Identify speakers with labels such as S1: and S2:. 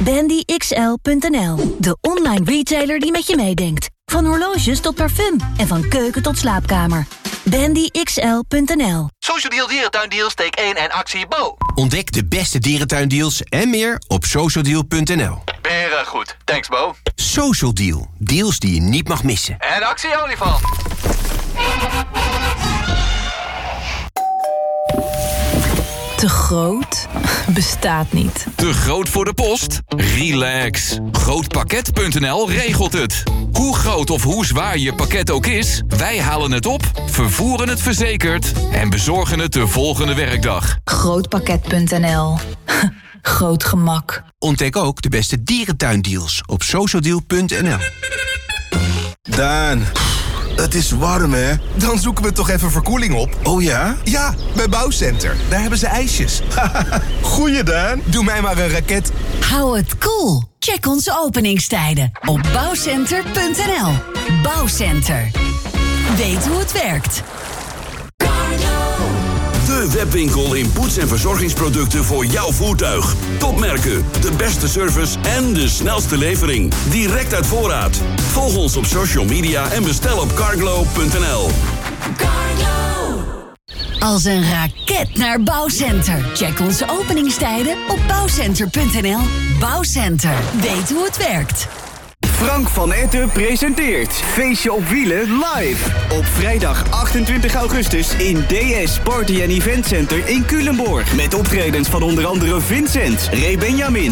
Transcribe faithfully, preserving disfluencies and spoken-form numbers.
S1: Bandy X L punt n l, de online retailer die met je meedenkt. Van horloges tot parfum en van keuken tot slaapkamer. Bandy X L punt n l.
S2: Social Deal Dierentuindeals, steek één en actie Bo.
S3: Ontdek de beste dierentuindeals en meer op socialdeal punt n l.
S2: Beren goed, thanks Bo.
S3: Social Deal, deals die je niet mag missen.
S2: En actie Olifant.
S4: Te groot? Bestaat niet.
S5: Te groot voor de post? Relax. Grootpakket punt n l regelt het. Hoe groot of hoe zwaar je pakket ook is, wij halen het op, vervoeren het verzekerd en bezorgen het de volgende werkdag.
S4: Grootpakket punt n l. Groot gemak.
S3: Ontdek ook de beste dierentuindeals op socialdeal punt n l.
S6: Daan, het is warm, hè? Dan zoeken we toch even verkoeling op. Oh ja? Ja, bij Bouwcenter. Daar hebben ze ijsjes. Goeie, Daan. Doe mij maar een raket.
S7: Hou het cool. Check onze openingstijden op bouwcenter punt n l. Bouwcenter. Weet hoe het werkt.
S8: De webwinkel in poets- en verzorgingsproducten voor jouw voertuig. Topmerken, de beste service en de snelste levering. Direct uit voorraad. Volg ons op social media en bestel op carglaw punt n l.
S7: Carglaw. Als een raket naar Bouwcenter. Check onze openingstijden op bouwcenter punt n l. Bouwcenter. Weet hoe het werkt.
S9: Frank van Etten presenteert Feestje op Wielen live. Op vrijdag achtentwintig augustus in D S Party and Event Center in Culemborg. Met optredens van onder andere Vincent, Ray Benjamin,